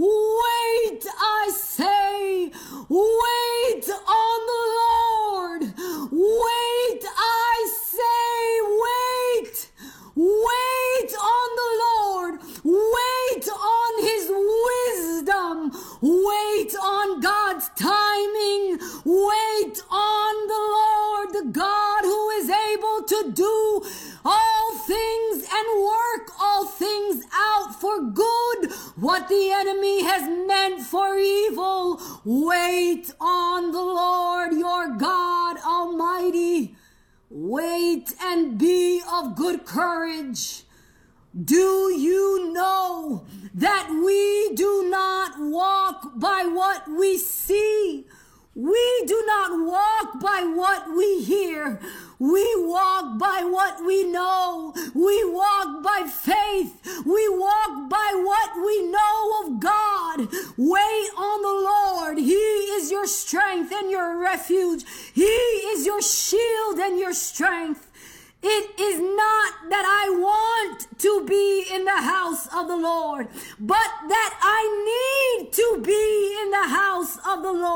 Wait, I say, wait on the Lord. Wait, I say, wait. Wait on the Lord. Wait on His wisdom. Wait on God's timing. Wait on the Lord, the God who is able to do all things and work all things out for good, what the enemy has meant for evil. Wait on the Lord your God Almighty. Wait and be of good courage. Do you know that we do not walk by what we see? We do not walk by what we hear. We walk by what we know. We walk by faith. We walk by what we know of God. Wait on the Lord. He is your strength and your refuge. He is your shield and your strength. It is not that I want to be in the house of the Lord, but that I need to be in the house of the Lord.